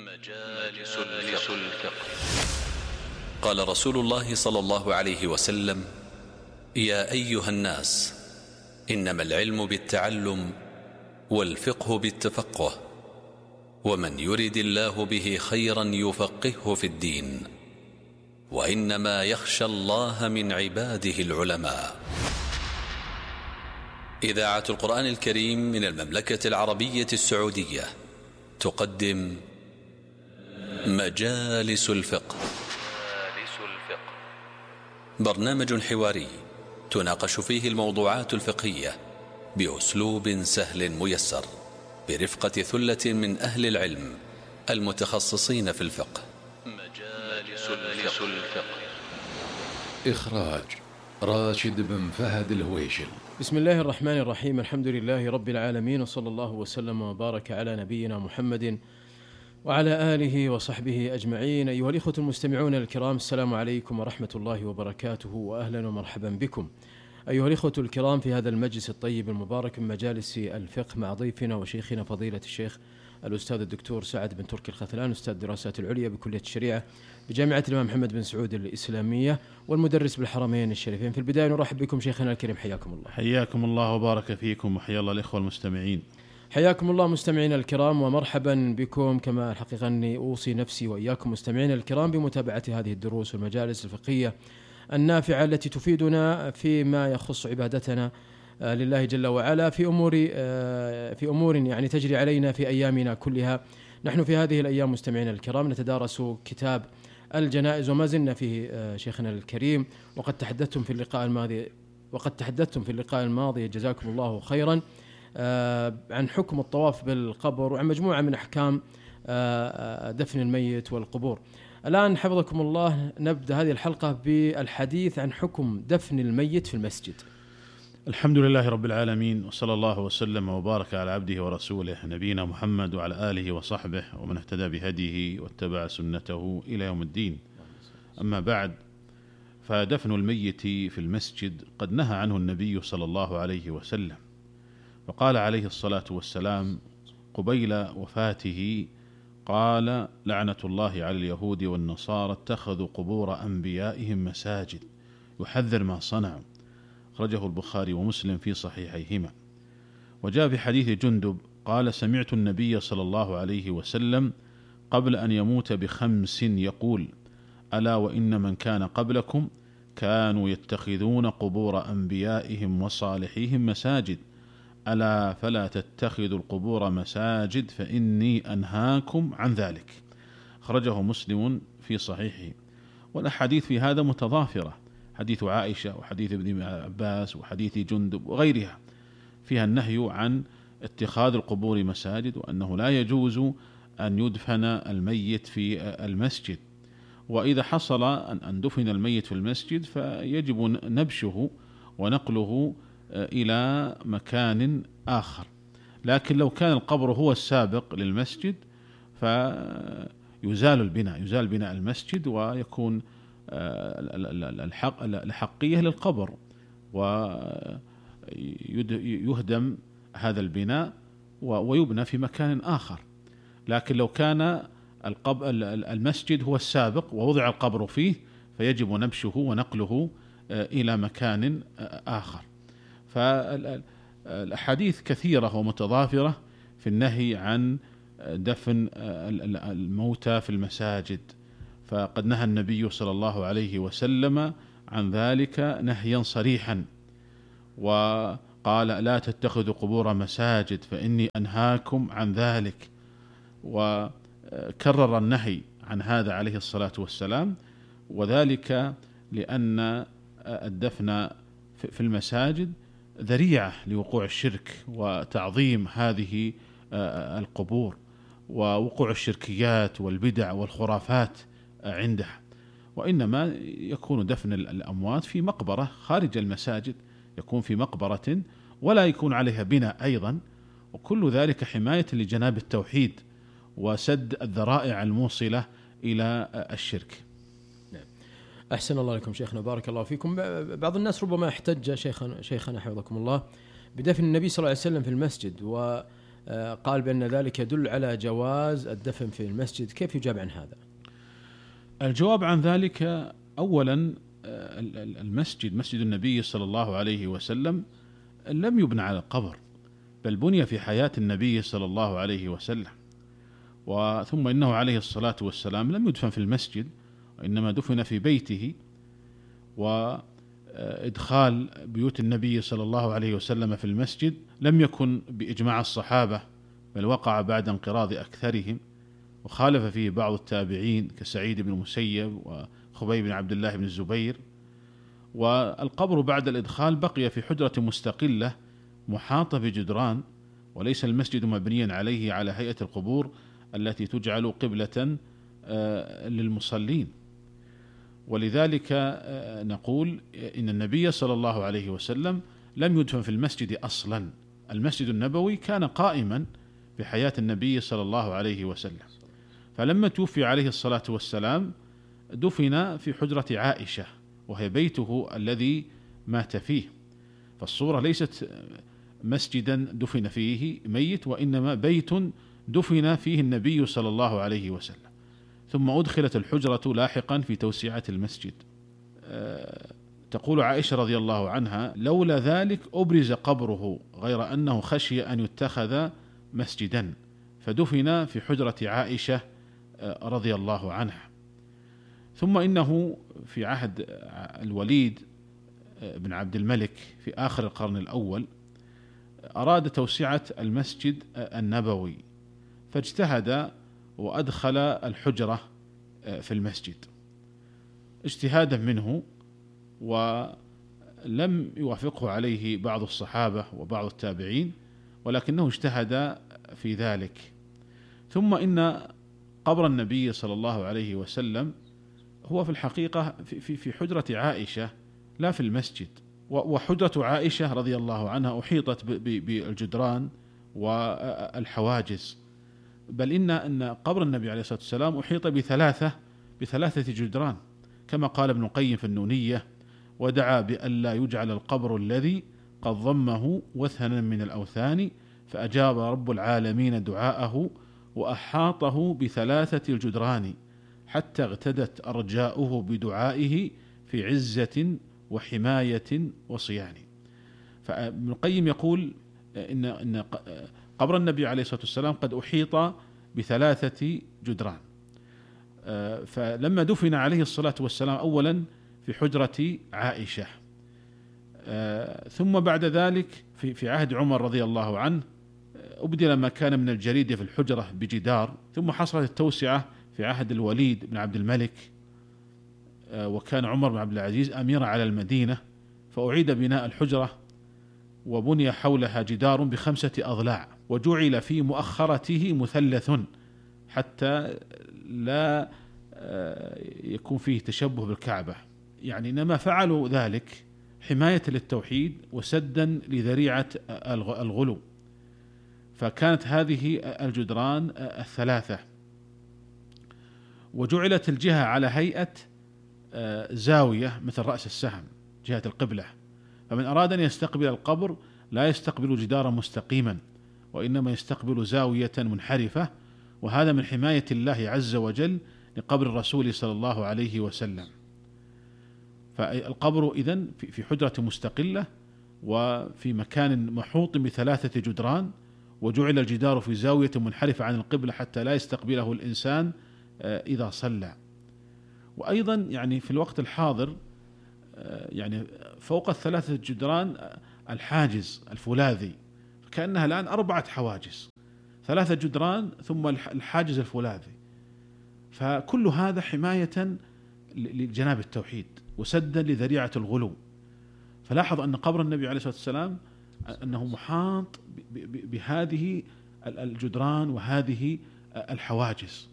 مجالس الفقه. قال رسول الله صلى الله عليه وسلم: يا أيها الناس، إنما العلم بالتعلم والفقه بالتفقه، ومن يرد الله به خيرا يفقهه في الدين، وإنما يخشى الله من عباده العلماء. إذاعة القرآن الكريم من المملكة العربية السعودية تقدم مجالس الفقه. برنامج حواري تناقش فيه الموضوعات الفقهية بأسلوب سهل ميسر، برفقة ثلة من أهل العلم المتخصصين في الفقه. مجالس الفقه. إخراج راشد بن فهد الهويشل. بسم الله الرحمن الرحيم. الحمد لله رب العالمين، وصلى الله وسلم وبارك على نبينا محمد وعلى آله وصحبه أجمعين. أيها الإخوة المستمعون الكرام، السلام عليكم ورحمة الله وبركاته، وأهلا ومرحبا بكم أيها الإخوة الكرام في هذا المجلس الطيب المبارك من مجالس الفقه، مع ضيفنا وشيخنا فضيلة الشيخ الأستاذ الدكتور سعد بن تركي الخثلان، أستاذ الدراسات العليا بكلية الشريعة بجامعة الإمام محمد بن سعود الإسلامية، والمدرس بالحرمين الشريفين. في البداية نرحب بكم شيخنا الكريم، حياكم الله. حياكم الله وبارك فيكم، وحيا الله الإخوة المستمعين. حياكم الله مستمعين الكرام، ومرحبا بكم. كما الحقيقة أني أوصي نفسي وإياكم مستمعين الكرام بمتابعة هذه الدروس والمجالس الفقهية النافعة التي تفيدنا فيما يخص عبادتنا لله جل وعلا في أمور يعني تجري علينا في أيامنا كلها. نحن في هذه الأيام مستمعين الكرام نتدارس كتاب الجنائز، وما زلنا فيه شيخنا الكريم، وقد تحدثتم في اللقاء الماضي جزاكم الله خيرا عن حكم الطواف بالقبر وعن مجموعة من أحكام دفن الميت والقبور. الآن حفظكم الله نبدأ هذه الحلقة بالحديث عن حكم دفن الميت في المسجد. الحمد لله رب العالمين، وصلى الله وسلم وبارك على عبده ورسوله نبينا محمد وعلى آله وصحبه ومن اهتدى بهديه واتبع سنته إلى يوم الدين. أما بعد، فدفن الميت في المسجد قد نهى عنه النبي صلى الله عليه وسلم، وقال عليه الصلاة والسلام قبيل وفاته: قال: لعنة الله على اليهود والنصارى اتخذوا قبور أنبيائهم مساجد، يحذر ما صنعوا. أخرجه البخاري ومسلم في صحيحيهما. وجاء في حديث جندب قال: سمعت النبي صلى الله عليه وسلم قبل أن يموت ب5 يقول: ألا وإن من كان قبلكم كانوا يتخذون قبور أنبيائهم وصالحيهم مساجد، ألا فلا تتخذوا القبور مساجد فإني أنهاكم عن ذلك. أخرجه مسلم في صحيحه. والأحاديث في هذا متضافرة، حديث عائشة وحديث ابن عباس وحديث جندب وغيرها فيها النهي عن اتخاذ القبور مساجد، وأنه لا يجوز أن يدفن الميت في المسجد. وإذا حصل أن دفن الميت في المسجد فيجب نبشه ونقله إلى مكان آخر. لكن لو كان القبر هو السابق للمسجد فيزال بناء المسجد، ويكون الحقية للقبر، ويهدم هذا البناء ويبنى في مكان آخر. لكن لو كان المسجد هو السابق ووضع القبر فيه فيجب نبشه ونقله إلى مكان آخر. فالأحاديث كثيرة ومتضافرة في النهي عن دفن الموتى في المساجد، فقد نهى النبي صلى الله عليه وسلم عن ذلك نهيا صريحا، وقال: لا تتخذوا قبور مساجد فإني أنهاكم عن ذلك. وكرر النهي عن هذا عليه الصلاة والسلام، وذلك لأن الدفن في المساجد ذريعة لوقوع الشرك وتعظيم هذه القبور، ووقوع الشركيات والبدع والخرافات عندها. وإنما يكون دفن الأموات في مقبرة خارج المساجد، يكون في مقبرة ولا يكون عليها بناء أيضا، وكل ذلك حماية لجناب التوحيد وسد الذرائع الموصلة إلى الشرك. أحسن الله لكم شيخنا، بارك الله فيكم. بعض الناس ربما احتج شيخنا حفظكم الله بدفن النبي صلى الله عليه وسلم في المسجد، قال بأن ذلك يدل على جواز الدفن في المسجد، كيف يجاب عن هذا؟ الجواب عن ذلك أولا المسجد مسجد النبي صلى الله عليه وسلم لم يبنى على القبر، بل بني في حياة النبي صلى الله عليه وسلم، ثم إنه عليه الصلاة والسلام لم يدفن في المسجد وإنما دفن في بيته. وإدخال بيوت النبي صلى الله عليه وسلم في المسجد لم يكن بإجماع الصحابة، بل وقع بعد انقراض أكثرهم، وخالف فيه بعض التابعين كسعيد بن المسيب وخبيب بن عبد الله بن الزبير. والقبر بعد الإدخال بقي في حجرة مستقلة محاطة بجدران، وليس المسجد مبنيا عليه على هيئة القبور التي تجعل قبلة للمصلين. ولذلك نقول إن النبي صلى الله عليه وسلم لم يدفن في المسجد أصلا. المسجد النبوي كان قائما في حياة النبي صلى الله عليه وسلم، فلما توفي عليه الصلاة والسلام دفن في حجرة عائشة وهي بيته الذي مات فيه. فالصورة ليست مسجدا دفن فيه ميت، وإنما بيت دفن فيه النبي صلى الله عليه وسلم، ثم أدخلت الحجرة لاحقا في توسعة المسجد. تقول عائشة رضي الله عنها: لولا ذلك أبرز قبره، غير أنه خشي أن يتخذ مسجدا، فدفن في حجرة عائشة رضي الله عنها. ثم إنه في عهد الوليد بن عبد الملك في آخر القرن الأول أراد توسعة المسجد النبوي، فاجتهد وأدخل الحجرة في المسجد اجتهادا منه، ولم يوافقه عليه بعض الصحابة وبعض التابعين، ولكنه اجتهد في ذلك. ثم إن قبر النبي صلى الله عليه وسلم هو في الحقيقة في حجرة عائشة لا في المسجد، وحجرة عائشة رضي الله عنها أحيطت بالجدران والحواجز، بل إن قبر النبي عليه الصلاة والسلام أحيط بثلاثة جدران، كما قال ابن القيم في النونية: ودعا بألا يجعل القبر الذي قد ضمه وثنا من الأوثان، فأجاب رب العالمين دعاءه وأحاطه بثلاثة الجدران، حتى اغتدت أرجاؤه بدعائه في عزة وحماية وصيان. فابن القيم يقول إن قبر النبي عليه الصلاة والسلام قد أحيط بثلاثة جدران. فلما دفن عليه الصلاة والسلام أولا في حجرة عائشة، ثم بعد ذلك في عهد عمر رضي الله عنه أبدل ما كان من الجريدة في الحجرة بجدار، ثم حصلت التوسعة في عهد الوليد بن عبد الملك، وكان عمر بن عبد العزيز أميرا على المدينة، فأعيد بناء الحجرة وبني حولها جدار ب5 أضلاع، وجعل في مؤخرته مثلث حتى لا يكون فيه تشبه بالكعبة. يعني إنما فعلوا ذلك حماية للتوحيد وسدا لذريعة الغلو. فكانت هذه الجدران الثلاثة، وجعلت الجهة على هيئة زاوية مثل رأس السهم جهة القبلة، فمن أراد أن يستقبل القبر لا يستقبل جدارا مستقيما، وإنما يستقبل زاوية منحرفة، وهذا من حماية الله عز وجل لقبر الرسول صلى الله عليه وسلم. فالقبر إذن في حجرة مستقلة وفي مكان محوط ب3 جدران، وجعل الجدار في زاوية منحرفة عن القبلة حتى لا يستقبله الإنسان إذا صلى. وأيضا يعني في الوقت الحاضر يعني فوق ال3 جدران الحاجز الفولاذي، كأنها الآن 4 حواجز، 3 جدران ثم الحاجز الفولاذي، فكل هذا حماية لجناب التوحيد وسدا لذريعة الغلو. فلاحظ أن قبر النبي عليه الصلاة والسلام أنه محاط بهذه الجدران وهذه الحواجز،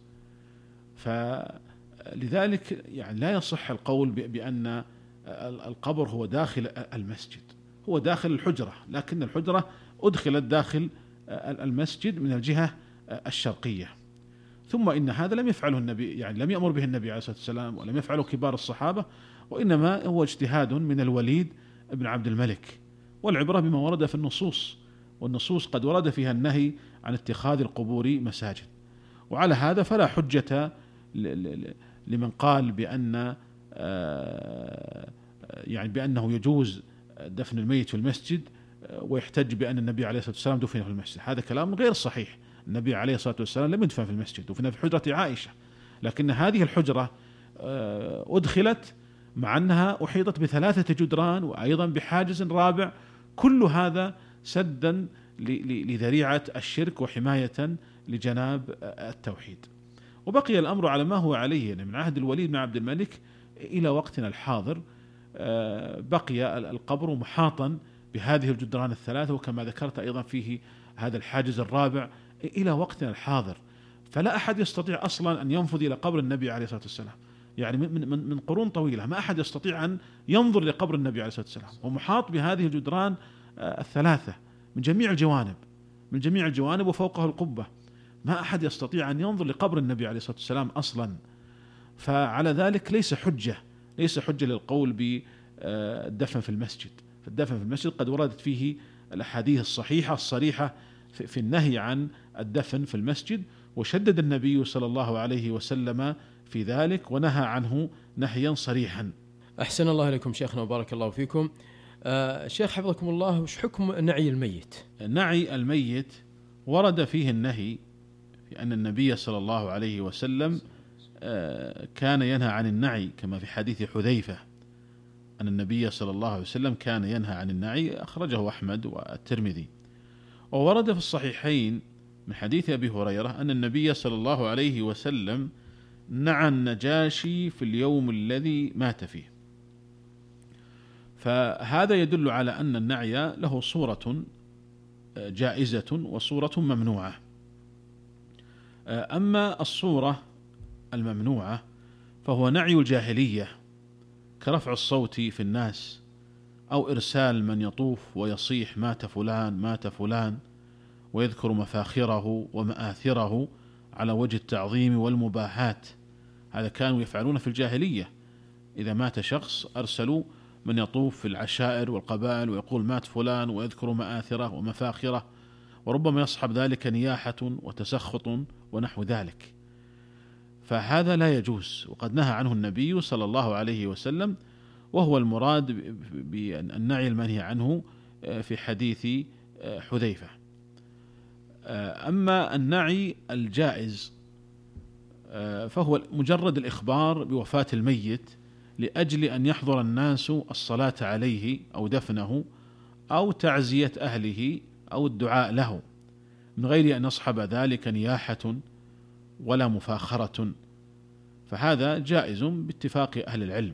فلذلك يعني لا يصح القول بأن القبر هو داخل المسجد، هو داخل الحجرة، لكن الحجرة أدخلت داخل المسجد من الجهة الشرقية. ثم إن هذا لم يفعله النبي، يعني لم يأمر به النبي عليه الصلاة والسلام ولم يفعله كبار الصحابة، وإنما هو اجتهاد من الوليد بن عبد الملك، والعبرة بما ورد في النصوص، والنصوص قد ورد فيها النهي عن اتخاذ القبور مساجد. وعلى هذا فلا حجة لمن قال يعني بأنه يجوز دفن الميت في المسجد ويحتج بأن النبي عليه الصلاة والسلام دفن في المسجد. هذا كلام غير صحيح. النبي عليه الصلاة والسلام لم يدفن في المسجد، دفن في حجرة عائشة، لكن هذه الحجرة أدخلت مع أنها أحيطت ب3 جدران وأيضا بحاجز رابع، كل هذا سدا لذريعة الشرك وحماية لجناب التوحيد. وبقي الأمر على ما هو عليه من عهد الوليد بن عبد الملك إلى وقتنا الحاضر. بقي القبر محاطا بهذه الجدران ال3، وكما ذكرت أيضا فيه هذا الحاجز الرابع إلى وقتنا الحاضر. فلا أحد يستطيع أصلا أن ينفذ إلى قبر النبي عليه الصلاة والسلام، يعني من قرون طويلة ما أحد يستطيع أن ينظر لقبر النبي عليه الصلاة والسلام، ومحاط بهذه الجدران ال3 من جميع الجوانب وفوقه القبة. ما أحد يستطيع أن ينظر لقبر النبي عليه الصلاة والسلام أصلا. فعلى ذلك ليس حجة للقول بالدفن في المسجد. فالدفن في المسجد قد وردت فيه الأحاديث الصحيحة الصريحة في النهي عن الدفن في المسجد، وشدد النبي صلى الله عليه وسلم في ذلك ونهى عنه نهيا صريحا. أحسن الله إليكم شيخنا وبارك الله فيكم. شيخ حفظكم الله، وش حكم نعي الميت؟ نعي الميت ورد فيه النهي في أن النبي صلى الله عليه وسلم كان ينهى عن النعي، كما في حديث حذيفة أن النبي صلى الله عليه وسلم كان ينهى عن النعي، أخرجه أحمد والترمذي. وورد في الصحيحين من حديث أبي هريرة أن النبي صلى الله عليه وسلم نعى النجاشي في اليوم الذي مات فيه. فهذا يدل على أن النعي له صورة جائزة وصورة ممنوعة. أما الصورة الممنوعة فهو نعي الجاهلية، كرفع الصوت في الناس أو إرسال من يطوف ويصيح مات فلان ويذكر مفاخره ومآثره على وجه التعظيم والمباحات. هذا كانوا يفعلون في الجاهلية، إذا مات شخص أرسلوا من يطوف في العشائر والقبائل ويقول مات فلان ويذكر مآثره ومفاخره، وربما يصحب ذلك نياحة وتسخط ونحو ذلك. فهذا لا يجوز، وقد نهى عنه النبي صلى الله عليه وسلم، وهو المراد بالنعي المنهي عنه في حديث حذيفة. أما النعي الجائز فهو مجرد الإخبار بوفاة الميت لأجل أن يحضر الناس الصلاة عليه أو دفنه أو تعزية أهله أو الدعاء له، من غير أن يصحب ذلك نياحة ولا مفاخرة، فهذا جائز باتفاق أهل العلم.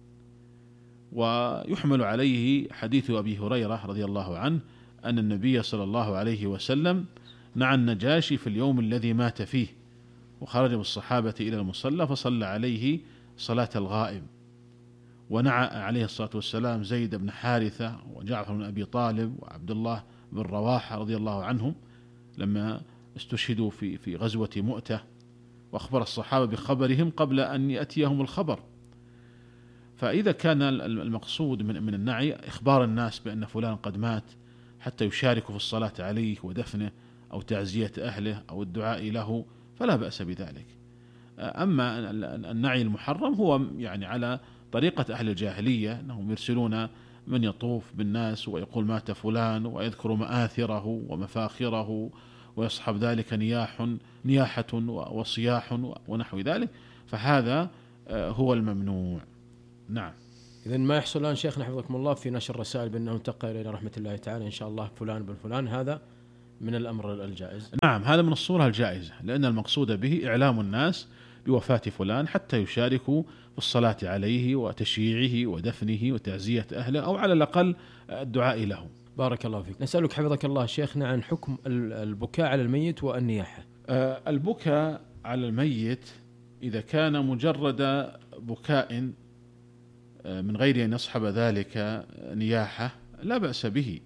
ويحمل عليه حديث أبي هريرة رضي الله عنه أن النبي صلى الله عليه وسلم نعى النجاشي في اليوم الذي مات فيه، وخرج بالصحابة إلى المصلى فصلى عليه صلاة الغائب. ونعى عليه الصلاة والسلام زيد بن حارثة وجعفر بن أبي طالب وعبد الله بن رواحة رضي الله عنهم لما استشهدوا في غزوة مؤتة، وأخبر الصحابة بخبرهم قبل أن يأتيهم الخبر. فإذا كان المقصود من النعي إخبار الناس بأن فلان قد مات حتى يشاركوا في الصلاة عليه ودفنه أو تعزية أهله أو الدعاء له، فلا بأس بذلك. أما النعي المحرم هو يعني على طريقة أهل الجاهلية، أنهم يرسلون من يطوف بالناس ويقول مات فلان ويذكر مآثره ومفاخره ويصحب ذلك نياحة وصياح ونحو ذلك، فهذا هو الممنوع. نعم. إذن ما يحصل الآن شيخنا حفظكم الله في نشر الرسائل بأنه انتقل إلى رحمة الله تعالى إن شاء الله فلان بن فلان، هذا من الأمر الجائز؟ نعم، هذا من الصورة الجائزة، لأن المقصود به إعلام الناس بوفاة فلان حتى يشاركوا في الصلاة عليه وتشييعه ودفنه وتعزية أهله، أو على الأقل الدعاء له. بارك الله فيك. نسألك حفظك الله شيخنا عن حكم البكاء على الميت والنياحة. البكاء على الميت إذا كان مجرد بكاء من غير أن يصحب ذلك نياحة لا بأس به.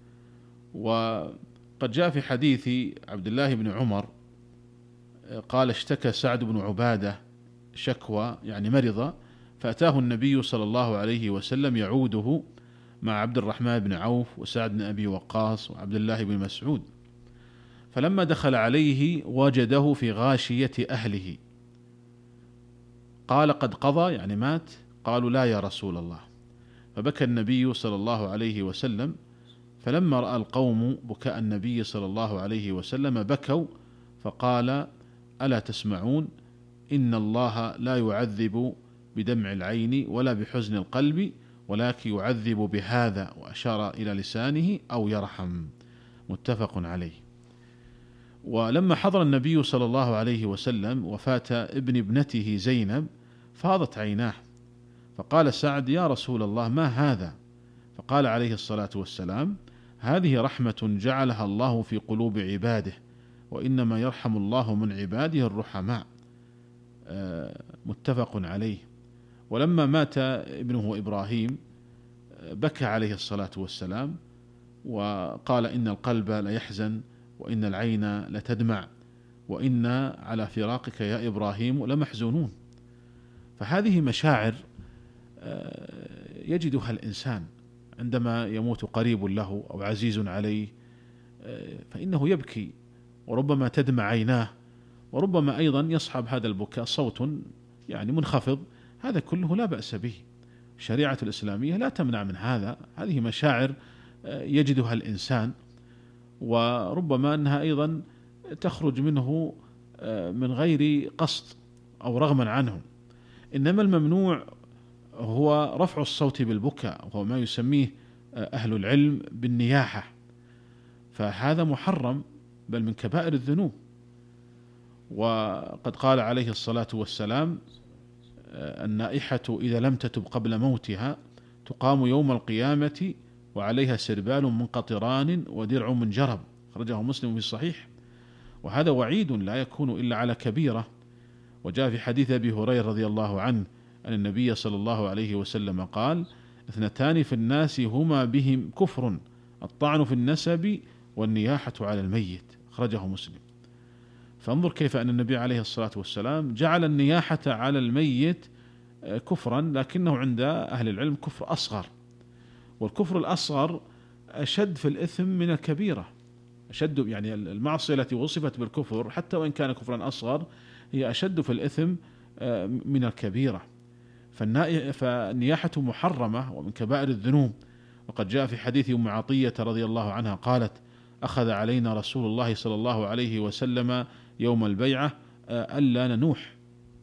وقد جاء في حديث عبد الله بن عمر قال اشتكى سعد بن عبادة شكوى، يعني مرض، فأتاه النبي صلى الله عليه وسلم يعوده مع عبد الرحمن بن عوف وسعد بن أبي وقاص وعبد الله بن مسعود. فلما دخل عليه وجده في غاشية أهله، قال قد قضى يعني مات؟ قالوا لا يا رسول الله. فبكى النبي صلى الله عليه وسلم، فلما رأى القوم بكاء النبي صلى الله عليه وسلم بكوا، فقال ألا تسمعون إن الله لا يعذب بدمع العين ولا بحزن القلب ولكن يعذب بهذا، وأشار إلى لسانه أو يرحم، متفق عليه. ولما حضر النبي صلى الله عليه وسلم وفاة ابنته زينب فاضت عيناه، فقال سعد يا رسول الله ما هذا؟ فقال عليه الصلاة والسلام هذه رحمة جعلها الله في قلوب عباده، وإنما يرحم الله من عباده الرحماء، متفق عليه. ولما مات ابنه إبراهيم بكى عليه الصلاة والسلام وقال إن القلب ليحزن وإن العين لتدمع وإنا على فراقك يا إبراهيم لمحزونون. فهذه مشاعر يجدها الإنسان عندما يموت قريب له أو عزيز عليه، فإنه يبكي وربما تدمع عيناه، وربما أيضا يصحب هذا البكاء صوت يعني منخفض، هذا كله لا بأس به. الشريعة الإسلامية لا تمنع من هذا، هذه مشاعر يجدها الإنسان، وربما أنها أيضا تخرج منه من غير قصد أو رغما عنه. إنما الممنوع هو رفع الصوت بالبكاء، وهو ما يسميه أهل العلم بالنياحة، فهذا محرم بل من كبائر الذنوب. وقد قال عليه الصلاة والسلام النائحة إذا لم تتب قبل موتها تقام يوم القيامة وعليها سربال من قطران ودرع من جرب، خرجه مسلم في الصحيح. وهذا وعيد لا يكون إلا على كبيرة. وجاء في حديث أبي هريرة رضي الله عنه أن النبي صلى الله عليه وسلم قال اثنتان في الناس هما بهم كفر، الطعن في النسب والنياحة على الميت، خرجه مسلم. فانظر كيف أن النبي عليه الصلاة والسلام جعل النياحة على الميت كفرا، لكنه عند أهل العلم كفر أصغر، والكفر الأصغر أشد في الإثم من الكبيرة، أشد يعني المعصية التي وصفت بالكفر حتى وإن كان كفرا أصغر هي أشد في الإثم من الكبيرة. فالنياحة محرمة ومن كبائر الذنوب. وقد جاء في حديث أم عطية رضي الله عنها قالت أخذ علينا رسول الله صلى الله عليه وسلم يوم البيعة ألا ننوح.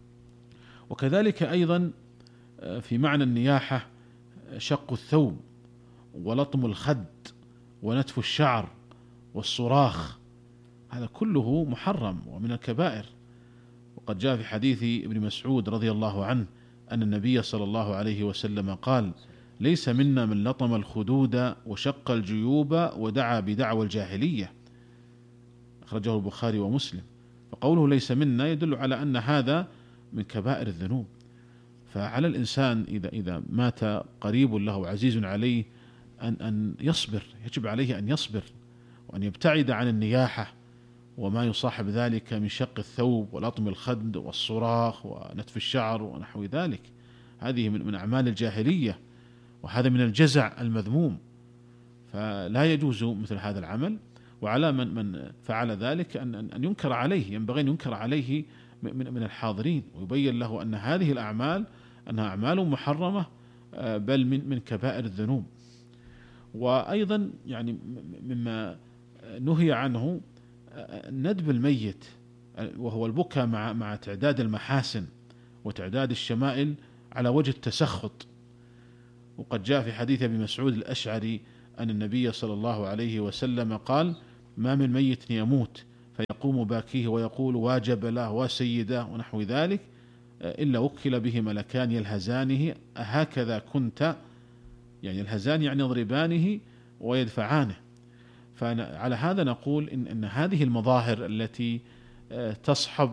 وكذلك أيضا في معنى النياحة شق الثوب ولطم الخد ونتف الشعر والصراخ، هذا كله محرم ومن الكبائر. وقد جاء في حديث ابن مسعود رضي الله عنه أن النبي صلى الله عليه وسلم قال ليس منا من لطم الخدود وشق الجيوب ودعا بدعوى الجاهلية، أخرجه البخاري ومسلم. فقوله ليس منا يدل على أن هذا من كبائر الذنوب. فعلى الإنسان إذا مات قريب له عزيز عليه أن يصبر، يجب عليه أن يصبر وأن يبتعد عن النياحة وما يصاحب ذلك من شق الثوب ولطم الخد والصراخ ونتف الشعر ونحو ذلك. هذه من أعمال الجاهلية، وهذا من الجزع المذموم، فلا يجوز مثل هذا العمل. وعلى من فعل ذلك أن ينكر عليه، ينبغي أن ينكر عليه من الحاضرين، ويبين له أن هذه الأعمال أنها أعمال محرمة بل من كبائر الذنوب. وأيضا يعني مما نهي عنه ندب الميت، وهو البكاء مع تعداد المحاسن وتعداد الشمائل على وجه التسخط. وقد جاء في حديث أبي مسعود الأشعري أن النبي صلى الله عليه وسلم قال ما من ميت يموت فيقوم باكيه ويقول واجب له وسيده ونحو ذلك إلا وكل به ملكان يلهزانه أهكذا كنت، يعني الهزان يعني يضربانه ويدفعانه. فعلى هذا نقول إن هذه المظاهر التي تصحب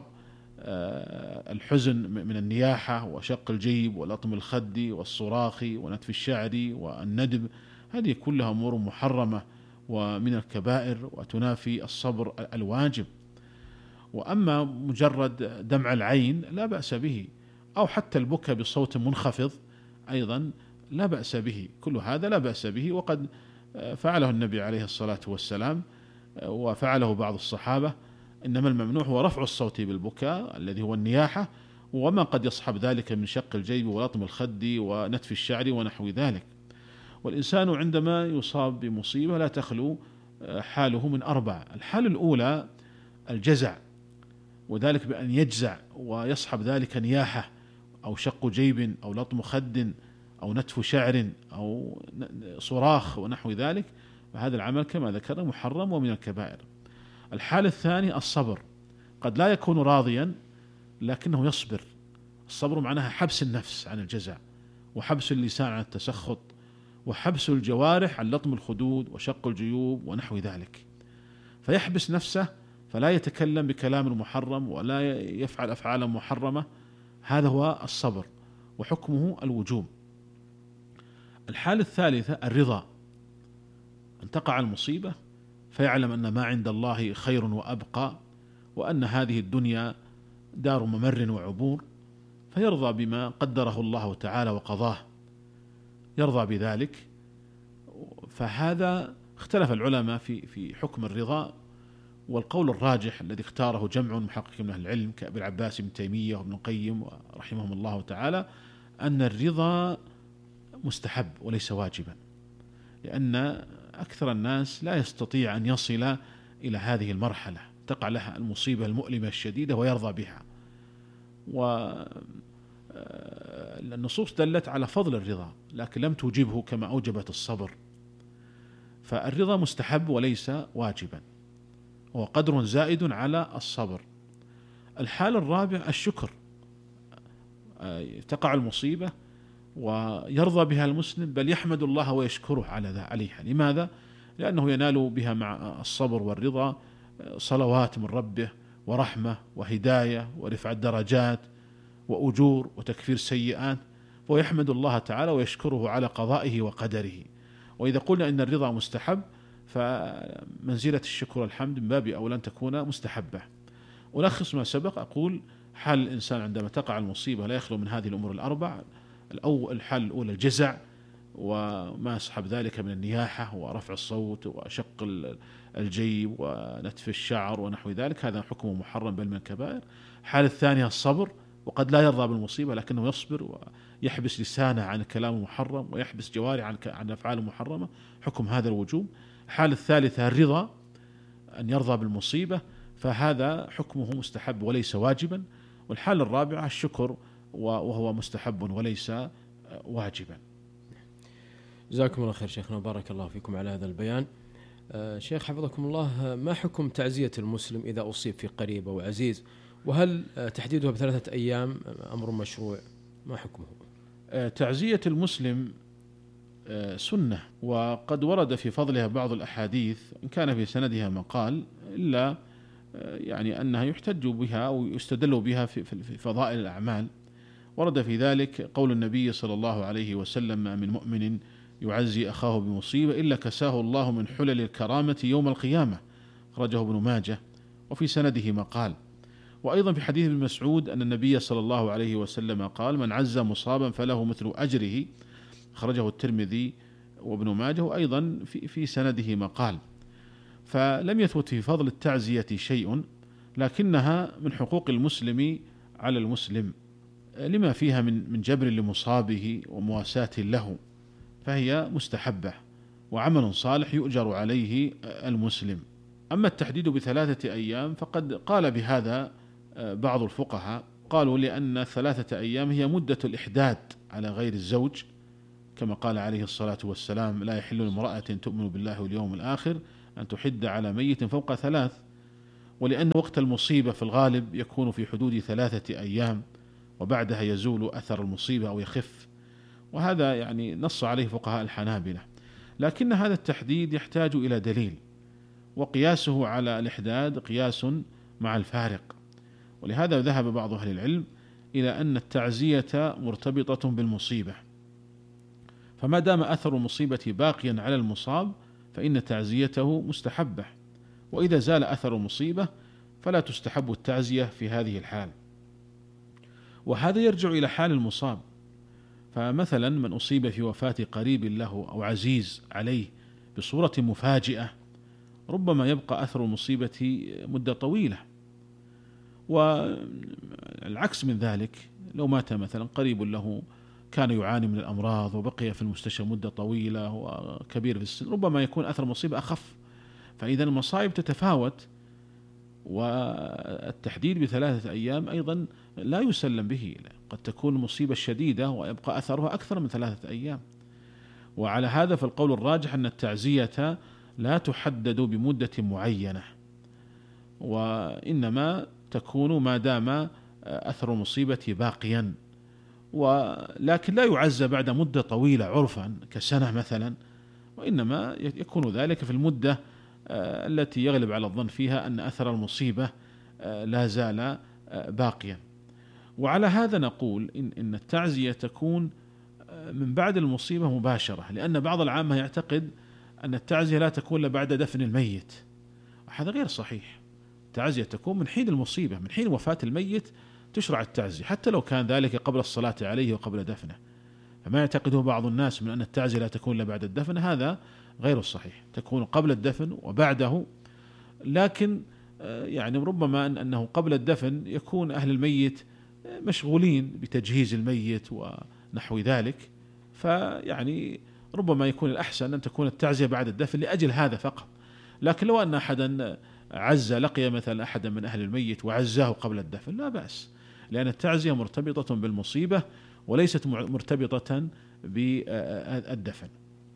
الحزن من النياحة وشق الجيب ولطم الخد والصراخ ونتف الشعر والندب، هذه كلها أمور محرمة ومن الكبائر وتنافي الصبر الواجب. وأما مجرد دمع العين لا بأس به، أو حتى البكاء بصوت منخفض أيضا لا بأس به، كل هذا لا بأس به، وقد فعله النبي عليه الصلاة والسلام وفعله بعض الصحابة. إنما الممنوع هو رفع الصوت بالبكاء الذي هو النياحة، وما قد يصحب ذلك من شق الجيب ولطم الخد ونتف الشعر ونحو ذلك. والإنسان عندما يصاب بمصيبة لا تخلو حاله من أربع. الحالة الأولى الجزع، وذلك بأن يجزع ويصحب ذلك نياحة أو شق جيب أو لطم خد أو نتف شعر أو صراخ ونحو ذلك، فهذا العمل كما ذكرنا محرم ومن الكبائر. الحالة الثانية الصبر، قد لا يكون راضيا لكنه يصبر. الصبر معناها حبس النفس عن الجزع، وحبس اللسان عن التسخط، وحبس الجوارح عن لطم الخدود وشق الجيوب ونحو ذلك، فيحبس نفسه فلا يتكلم بكلام محرم ولا يفعل أفعالا محرمة. هذا هو الصبر وحكمه الوجوب. الحالة الثالثة الرضا، أن تقع المصيبة فيعلم أن ما عند الله خير وأبقى، وأن هذه الدنيا دار ممر وعبور، فيرضى بما قدره الله تعالى وقضاه، يرضى بذلك. فهذا اختلف العلماء في حكم الرضا، والقول الراجح الذي اختاره جمع محقق من أهل العلم كأبي العباس بن تيمية وابن القيم رحمهم الله تعالى أن الرضا مستحب وليس واجبا، لأن أكثر الناس لا يستطيع أن يصل إلى هذه المرحلة، تقع لها المصيبة المؤلمة الشديدة ويرضى بها. والنصوص دلت على فضل الرضا لكن لم توجبه كما أوجبت الصبر، فالرضا مستحب وليس واجبا، هو قدر زائد على الصبر. الحالة الرابعة الشكر، تقع المصيبة ويرضى بها المسلم، بل يحمد الله ويشكره عليها. لماذا؟ لأنه ينال بها مع الصبر والرضا صلوات من ربه ورحمة وهداية ورفع الدرجات وأجور وتكفير سيئات، ويحمد الله تعالى ويشكره على قضائه وقدره. وإذا قلنا إن الرضا مستحب فمنزلة الشكر والحمد من باب أولى أن تكون مستحبة. ألخص ما سبق، أقول حال الإنسان عندما تقع المصيبة لا يخلو من هذه الأمور الأربع. الحالة الأولى الجزع وما يصحب ذلك من النياحة ورفع الصوت وشق الجيب ونتف الشعر ونحو ذلك، هذا حكمه محرم بل من الكبائر. الحالة الثانية الصبر، وقد لا يرضى بالمصيبة لكنه يصبر ويحبس لسانه عن الكلام المحرم ويحبس جوارحه عن الأفعال المحرمة، حكم هذا الوجوب. الحالة الثالثة الرضا، أن يرضى بالمصيبة، فهذا حكمه مستحب وليس واجبا. والحالة الرابعة الشكر، وهو مستحب وليس واجبا. جزاكم الله خير شيخنا، بارك الله فيكم على هذا البيان. شيخ حفظكم الله، ما حكم تعزية المسلم إذا أصيب في قريب أو عزيز؟ وهل تحديدها ب3 أيام أمر مشروع؟ ما حكمه؟ تعزية المسلم سنة، وقد ورد في فضلها بعض الأحاديث إن كان في سندها مقال، إلا يعني أنها يحتج بها أو يستدل بها في فضائل الأعمال. ورد في ذلك قول النبي صلى الله عليه وسلم: ما من مؤمن يعزي أخاه بمصيبة إلا كساه الله من حلل الكرامة يوم القيامة، أخرجه ابن ماجه، وفي سنده مقال. وأيضا في حديث ابن مسعود أن النبي صلى الله عليه وسلم قال: من عز مصابا فله مثل أجره، أخرجه الترمذي وابن ماجه، وأيضا في سنده مقال. فلم يثبت في فضل التعزية شيء، لكنها من حقوق المسلم على المسلم لما فيها من جبر لمصابه ومواساة له، فهي مستحبة وعمل صالح يؤجر عليه المسلم. أما التحديد ب3 أيام فقد قال بهذا بعض الفقهاء، قالوا لأن 3 أيام هي مدة الإحداد على غير الزوج، كما قال عليه الصلاة والسلام: لا يحل لامرأة تؤمن بالله واليوم الآخر أن تحد على ميت فوق 3، ولأن وقت المصيبة في الغالب يكون في حدود 3 أيام، وبعدها يزول أثر المصيبة أو يخف، وهذا يعني نص عليه فقهاء الحنابلة. لكن هذا التحديد يحتاج إلى دليل، وقياسه على الإحداد قياس مع الفارق، ولهذا ذهب بعض أهل العلم إلى أن التعزية مرتبطة بالمصيبة، فما دام أثر المصيبة باقيا على المصاب فإن تعزيته مستحبة، وإذا زال أثر المصيبة فلا تستحب التعزية في هذه الحال. وهذا يرجع إلى حال المصاب، فمثلا من أصيب في وفاة قريب له أو عزيز عليه بصورة مفاجئة ربما يبقى أثر المصيبة مدة طويلة. والعكس من ذلك، لو مات مثلا قريب له كان يعاني من الأمراض وبقي في المستشفى مدة طويلة وكبير في السن، ربما يكون أثر المصيبة أخف. فإذا المصائب تتفاوت، والتحديد ب3 أيام أيضا لا يسلم به، قد تكون مصيبة شديدة ويبقى أثرها أكثر من 3 أيام. وعلى هذا فالقول الراجح أن التعزية لا تحدد بمدة معينة، وإنما تكون ما دام أثر المصيبة باقيا، ولكن لا يعزى بعد مدة طويلة عرفا كسنة مثلا، وإنما يكون ذلك في المدة التي يغلب على الظن فيها أن أثر المصيبة لا زال باقيا. وعلى هذا نقول إن التعزية تكون من بعد المصيبة مباشرة، لأن بعض العامة يعتقد أن التعزية لا تكون إلا بعد دفن الميت، وهذا غير صحيح. التعزية تكون من حين المصيبة، من حين وفاة الميت تشرع التعزية، حتى لو كان ذلك قبل الصلاة عليه وقبل دفنه. فما يعتقده بعض الناس من أن التعزية لا تكون إلا بعد الدفن، هذا غير الصحيح، تكون قبل الدفن وبعده. لكن يعني ربما أنه قبل الدفن يكون أهل الميت مشغولين بتجهيز الميت ونحو ذلك، فيعني ربما يكون الأحسن أن تكون التعزية بعد الدفن لأجل هذا فقط. لكن لو أن أحدا لقي مثلا أحدا من أهل الميت وعزاه قبل الدفن لا بأس، لأن التعزية مرتبطة بالمصيبة وليست مرتبطة بالدفن.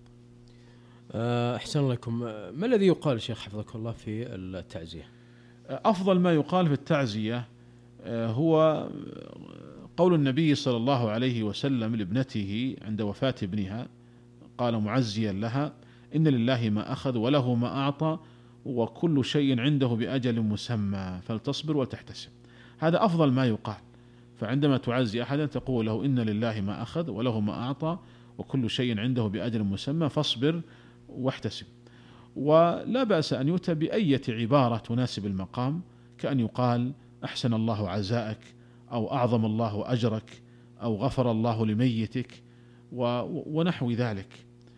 أحسن لكم. ما الذي يقال شيخ حفظك الله في التعزية؟ أفضل ما يقال في التعزية هو قول النبي صلى الله عليه وسلم لابنته عند وفاة ابنها، قال معزيا لها: إن لله ما أخذ وله ما أعطى وكل شيء عنده بأجل مسمى فلتصبر وتحتسب. هذا أفضل ما يقال. فعندما تعزي أحدا تقول له: إن لله ما أخذ وله ما أعطى وكل شيء عنده بأجل مسمى فاصبر واحتسب. ولا بأس أن يؤتى بأية عبارة تناسب المقام، كأن يقال: أحسن الله عزاءك، أو أعظم الله أجرك، أو غفر الله لميتك، ونحو ذلك.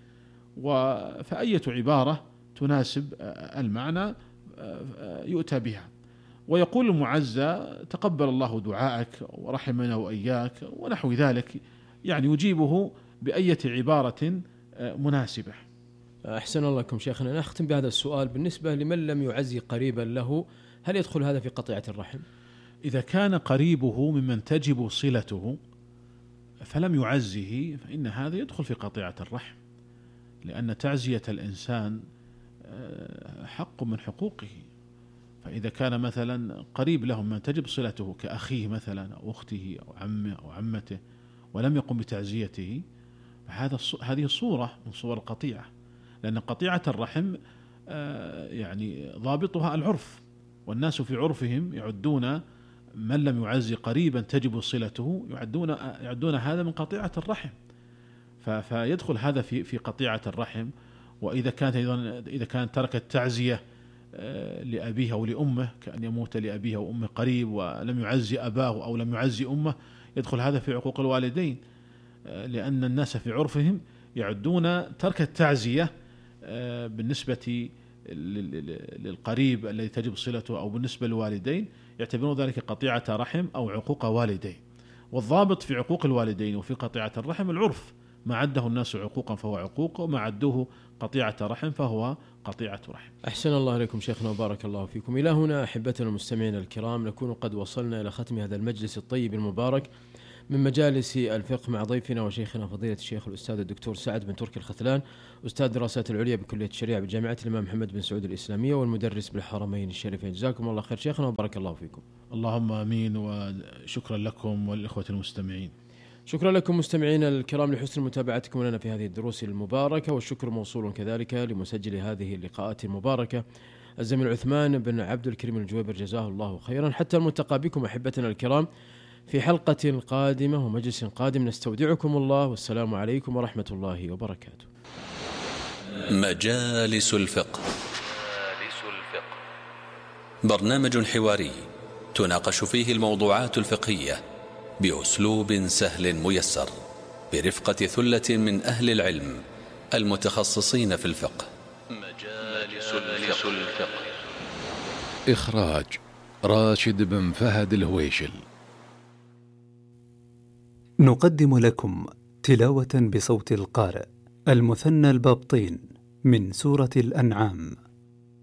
فأية عبارة تناسب المعنى يؤتى بها. ويقول المعزى: تقبل الله دعاءك ورحمنا وإياك، ونحو ذلك، يعني يجيبه بأية عبارة مناسبة. أحسن الله لكم شيخنا. نختم بهذا السؤال: بالنسبة لمن لم يعزي قريبا له، هل يدخل هذا في قطيعة الرحم؟ إذا كان قريبه ممن تجب صلته فلم يعزه فإن هذا يدخل في قطيعة الرحم، لأن تعزية الإنسان حق من حقوقه. فإذا كان مثلا قريب له من تجب صلته كأخيه مثلا أو أخته أو عمه أو عمته ولم يقم بتعزيته، هذه صورة من صور القطيعة، لأن قطيعة الرحم يعني ضابطها العرف، والناس في عرفهم يعدون من لم يعزي قريبا تجب صلته يعدون هذا من قطيعة الرحم، فيدخل هذا في قطيعة الرحم. وإذا كانت ترك التعزية لأبيه أو لأمه، كأن يموت لأبيه أو أمه قريب ولم يعزي أباه أو لم يعزي أمه، يدخل هذا في عقوق الوالدين، لأن الناس في عرفهم يعدون ترك التعزية بالنسبة للقريب الذي تجب صلته أو بالنسبة للوالدين يعتبرون ذلك قطيعة رحم أو عقوق والدين. والضابط في عقوق الوالدين وفي قطيعة الرحم العرف، ما عده الناس عقوقا فهو عقوق، وما عدوه قطيعة رحم فهو قطيعة رحم. أحسن الله عليكم شيخنا وبارك الله فيكم. إلى هنا أحبتنا المستمعين الكرام نكون قد وصلنا إلى ختم هذا المجلس الطيب المبارك من مجالس الفقه مع ضيفنا وشيخنا فضيلة الشيخ الأستاذ الدكتور سعد بن تركي الختلان، أستاذ الدراسات العليا بكلية الشريعة بجامعة الإمام محمد بن سعود الإسلامية والمدرس بالحرمين الشريفين. جزاكم الله خير شيخنا وبارك الله فيكم. اللهم آمين، وشكرا لكم والإخوة المستمعين. شكرا لكم مستمعينا الكرام لحسن متابعتكم لنا في هذه الدروس المباركة، والشكر موصول كذلك لمسجل هذه اللقاءات المباركة الزميل عثمان بن عبد الكريم الجويبر جزاه الله خيرا. حتى الملتقى بكم أحبتنا الكرام في حلقة قادمة ومجلس قادم، نستودعكم الله والسلام عليكم ورحمة الله وبركاته. مجالس الفقه، برنامج حواري تناقش فيه الموضوعات الفقهية بأسلوب سهل ميسر، برفقة ثلة من أهل العلم المتخصصين في الفقه. مجالس الفقه. إخراج راشد بن فهد الهويشل. نقدم لكم تلاوة بصوت القارئ المثنى البابطين من سورة الأنعام.